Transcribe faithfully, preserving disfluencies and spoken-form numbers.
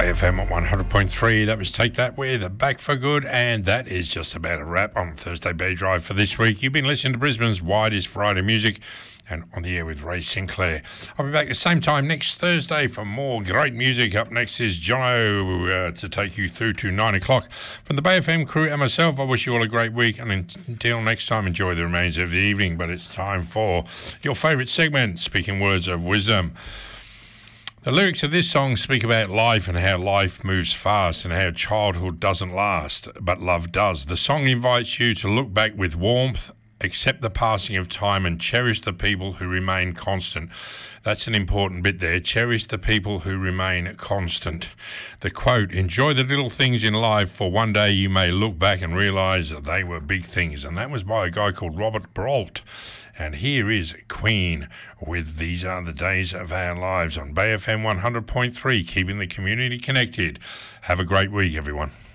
F M at one hundred point three. That was Take That with Back for Good, and that is just about a wrap on Thursday Bay Drive for this week. You've been listening to Brisbane's widest Friday music, and on the air with Ray Sinclair. I'll be back at the same time next Thursday for more great music. Up next is Jono uh, to take you through to nine o'clock. From the Bay F M crew and myself, I wish you all a great week, and until next time, enjoy the remains of the evening. But it's time for your favourite segment, Speaking Words of Wisdom. The lyrics of this song speak about life and how life moves fast and how childhood doesn't last, but love does. The song invites you to look back with warmth, accept the passing of time, and cherish the people who remain constant. That's an important bit there. Cherish the people who remain constant. The quote, enjoy the little things in life, for one day you may look back and realise that they were big things. And that was by a guy called Robert Brault. And here is Queen with These Are the Days of Our Lives on Bay F M one hundred point three, keeping the community connected. Have a great week, everyone.